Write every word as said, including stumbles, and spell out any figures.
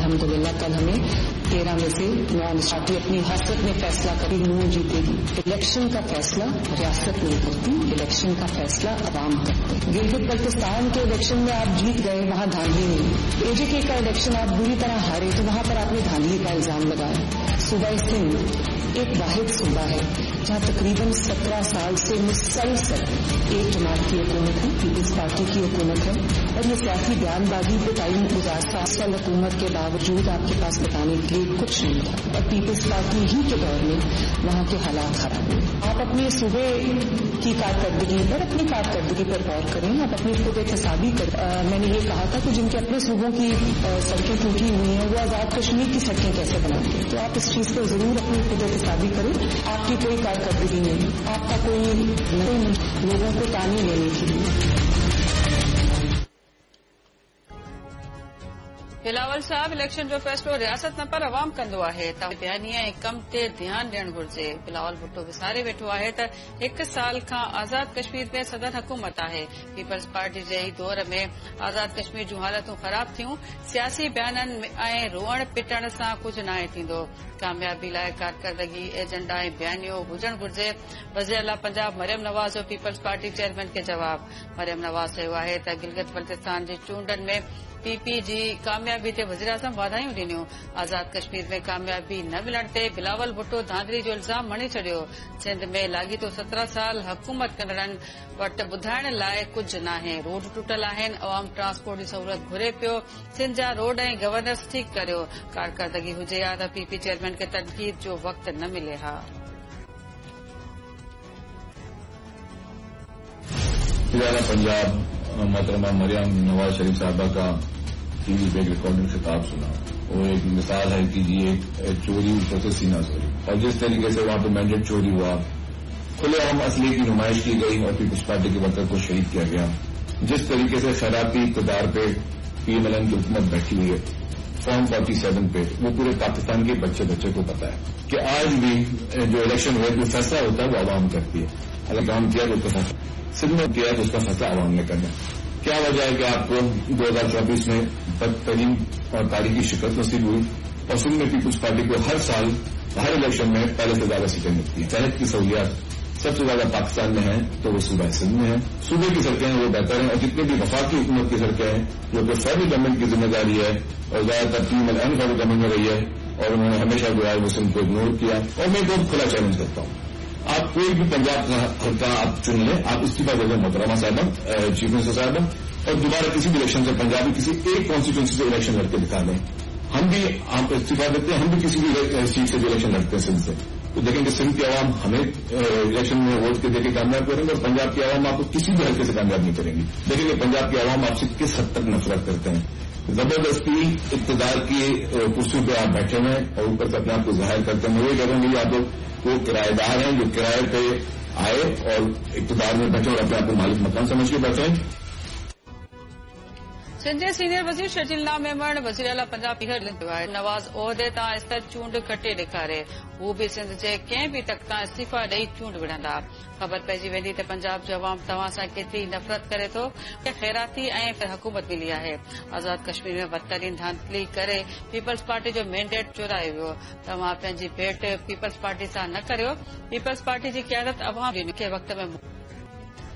अल्हम्दुलिल्लाह कल हमें तेरह में से नौ पार्टी अपनी हसरत में फैसला करी नून जीतेगी। इलेक्शन का फैसला रियासत नहीं करती, इलेक्शन का फैसला अवाम करते। गिलगित बल्तिस्तान के इलेक्शन में आप जीत गए, वहां धांधली नहीं। एजेके का इलेक्शन आप बुरी तरह हारे तो वहां पर आपने धांधली का इल्जाम लगाया। सूबा सिंध एक वाहिद सूबा है जहां तकरीबन सत्रह साल से मुसलसल एक जमात की हुकूमत है, पीपल्स पार्टी की हुकूमत है, और ये सियासी बयानबाजी पे टाइम गुजार सात साल हुकूमत के बावजूद आपके पास बताने के लिए कुछ नहीं था, और पीपल्स पार्टी ही के दौर में वहां के हालात खराब हुए। आप अपने सूबे की कारकर्दगी पर अपनी कारकर्दगी पर गौर करें, आप अपनी खुद एहतसाबी करें। मैंने ये कहा था कि जिनके अपने सूबों की सड़कें टूटी हुई हैं वो आजाद कश्मीर की सड़कें कैसे बनाएंगे, तो आप इस चीज को जरूर अपनी खुद एहतसाबी करें। आपकी कोई कारकर्दगी नहीं, आपका कोई नहीं लोगों को ताने लेने के लिए। बिलावल साहब, इलेक्शन जो फैसलो रियासत न पर अवाम कंदो आहे त बयानी ऐं कम ते ध्यान ॾियणु घुर्जे। बिलावल भुट्टो विसारे वेठो आहे त हिकु साल खां आज़ाद कश्मीर में सदन हुकूमत आहे। पीपल्स पार्टी जे ई दौर में आज़ाद कश्मीर जूं हालतूं ख़राब थियूं। सियासी बयाननि ऐं रोअण पिटण सां कुझु नाहे थींदो। कामयाबी लाइ कारकर्दगी एजेंडा ऐं बयानियो हुजणु घुर्जे। वज़ीर आला पंजाब मरियम नवाज़ जो पीपल्स पार्टी चेयरमैन खे जवाब। मरियम नवाज़ चयो आहे त गिलगित बल्तिस्तान जी चूंडनि में पीपी जी कामयाबी ते वज़ीर आज़म वाधायूं ॾिनियूं। आज़ाद कश्मीर में कामयाबी न मिलण ते बिलावल भुट्टो धांधली जो इल्ज़ाम हणी छॾियो। सिंध में लाॻीतो सत्रहं साल हुकूमत कंदड़नि वटि ॿुधाइण लाइ कुझु नाहे। रोड टुटल आहिनि, अवाम ट्रांसपोर्ट जी सहूलियत घुरे पियो। सिंध जा रोड ऐं गवर्नर्स ठीक करियो। कारकर्दगी हुजे हा त पीपी चेयरमैन खे तनक़ीद जो वक़्तु न मिले हा। पंजाब मोहतरमा मरियम नवाज शरीफ साहबा का टीवी पे एक रिकॉर्डिंग खिताब सुना। वो एक मिसाल है कि ये एक चोरी ऊपर से सीना चोरी, और जिस तरीके से वहां पे मैंडेट चोरी हुआ, खुलेआम असली की नुमाइश की गई और पीपल्स पार्टी के वर्कर को शहीद किया गया। जिस तरीके से खैराती इक़्तिदार पे पीएमएलएन की हुकूमत बैठी हुई है फॉर्म फोर्टी सेवन पे, वो पूरे पाकिस्तान के बच्चे बच्चे को पता है कि आज भी जो इलेक्शन हुए जो फैसला होता है वो आवाम करती है। अगर काम किया तो उसका फैसला सिंध में किया तो उसका फैसला आवाम ने करना। क्या वजह है कि आपको दो हजार चौबीस में बदतरीन और तारीखी शिकस्त नसीब हुई, और सिंध में पीपल्स पार्टी को हर साल हर इलेक्शन में पहले से ज्यादा सीटें मिलती हैं। सेहत की सहूलियात सबसे ज्यादा पाकिस्तान में है तो वो सूबा सिंध में है। सूबे की सड़कें हैं वो बेहतर हैं, और जितनी भी वफाकी हुकूमत की सड़कें हैं जो कि फेडरल गवर्नमेंट की जिम्मेदारी है और ज्यादातर पीएमएलएन फेडरल गवर्नमेंट में रही है, और उन्होंने हमेशा जो है वो सिंध को इग्नोर किया। और मैं बहुत खुला चैलेंज करता हूँ, आप कोई भी पंजाब का हल्का आप चुन लें, आप इस्तीफा दे दें मोहतरमा साहबा, चीफ मिनिस्टर साहबा, और दोबारा किसी भी इलेक्शन से पंजाबी किसी एक कॉन्स्टिट्यूंसी से इलेक्शन लड़के दिखा दें। हम भी आप इस्तीफा देते हैं, हम भी किसी भी सीट से भी इलेक्शन लड़ते हैं सिंध से, तो देखेंगे सिंध की आवाम हमें इलेक्शन में वोट के देके कामयाब करेंगे, और पंजाब की आवाम आपको किसी भी हल्के से कामयाब नहीं करेंगी। देखेंगे पंजाब की आवाम आपसे किस हद तक नफरत करते हैं। जबरदस्ती इक़्तिदार की कुर्सी पे आप बैठे हुए हैं और ऊपर से अपने आप को जाहिर करते हैं। वही करेंगे या तो वो किराएदार हैं जो किराए पे आए और इक़्तिदार में बैठे और अपने आप को मालिक मकान समझ के बैठे हैं। सिंध जे सीनियर वज़ीर शर्जील नाम मेमण वज़ीर आला पंजाब हींअर लिखियो आहे नवाज़ उहिदे तां इस्तर चूंड कटे ॾेखारे, हू बि सिंध जे कंहिं बि तक तां इस्तीफ़ा ॾेई चूंड विढ़ंदा। ख़बर पइजी वेंदी त पंजाब जो अवाम तव्हां सां केतिरी नफ़रत करे थो। ख़ैराती ऐं हुकूमत मिली आहे। आज़ाद कश्मीर में बदतरीन धांधली करे पीपल्स पार्टी जो मैंडेट चुरायो वियो। तव्हां पंहिंजी भेट पीपल्स पार्टी सां न करियो। पीपल्स पार्टी जी क़यादत अवाम खे वक़्त में